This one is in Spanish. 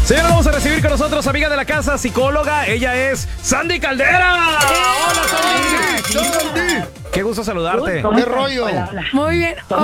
Señora, vamos a recibir con nosotros amiga de la casa, psicóloga. Ella es Sandy Caldera. Hola, Sandy. Qué gusto saludarte. ¿Qué rollo? Muy bien.